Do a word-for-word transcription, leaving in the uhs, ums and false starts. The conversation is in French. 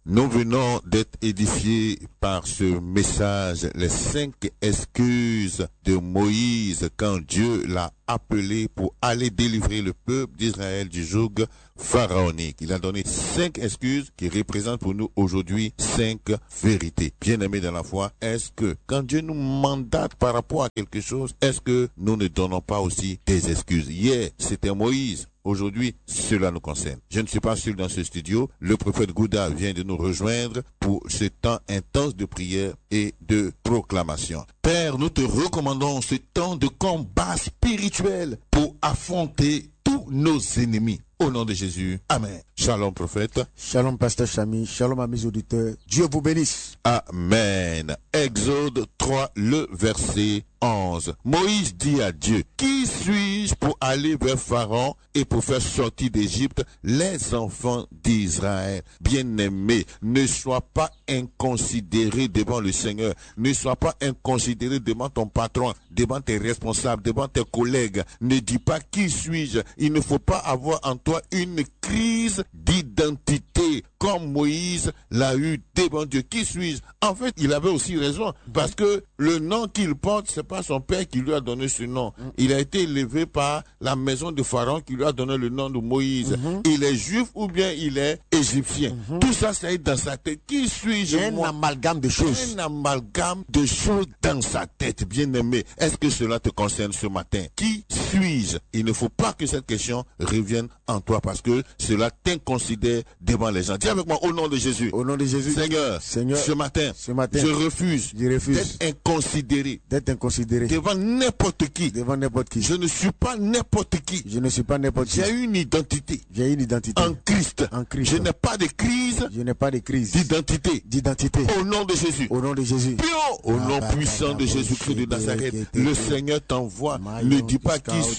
Nous venons d'être édifiés par ce message, les cinq excuses de Moïse quand Dieu l'a appelé pour aller délivrer le peuple d'Israël du joug pharaonique. Il a donné cinq excuses qui représentent pour nous aujourd'hui cinq vérités. Bien-aimés dans la foi, est-ce que quand Dieu nous mandate par rapport à quelque chose, est-ce que nous ne donnons pas aussi des excuses? Hier, c'était Moïse. Aujourd'hui, cela nous concerne. Je ne suis pas seul dans ce studio. Le prophète Gouda vient de nous rejoindre pour ce temps intense de prière et de proclamation. Père, nous te recommandons ce temps de combat spirituel pour affronter tous nos ennemis. Au nom de Jésus. Amen. Shalom, prophète. Shalom, pasteur Chami. Shalom à mes auditeurs. Dieu vous bénisse. Amen. Exode trois, le verset onze. Moïse dit à Dieu, qui suis-je pour aller vers Pharaon et pour faire sortir d'Égypte les enfants d'Israël? Bien-aimé, ne sois pas inconsidéré devant le Seigneur. Ne sois pas inconsidéré devant ton patron, devant tes responsables, devant tes collègues. Ne dis pas qui suis-je. Il ne faut pas avoir en toi une crise d'identité comme Moïse l'a eu devant Dieu. Qui suis-je? En fait, il avait aussi raison parce que le nom qu'il porte, c'est pas son père qui lui a donné ce nom. Il a été élevé par la maison de Pharaon qui lui a donné le nom de Moïse. Mm-hmm. Il est juif ou bien il est égyptien. Mm-hmm. Tout ça, ça est dans sa tête. Qui suis-je? Un moi? amalgame de choses. Un amalgame de choses dans sa tête, bien-aimé. Est-ce que cela te concerne ce matin? Qui suis-je? Il ne faut pas que cette question revienne en toi parce que cela t'inconsidère devant les gens. Dis avec moi, au nom de Jésus. Au nom de Jésus. Seigneur, Seigneur ce matin, ce matin je refuse, je refuse d'être inconsidéré, d'être inconsidéré devant n'importe qui. Devant n'importe qui. Je ne suis pas n'importe qui. Je ne suis pas n'importe qui. J'ai une identité. J'ai une identité. En Christ. En Christ. Je n'ai pas de crise. Je n'ai pas de crise. D'identité. D'identité. Au nom de Jésus. Au nom de Jésus. Au nom puissant de Jésus-Christ de Nazareth, le Seigneur t'envoie. Ne dis pas qui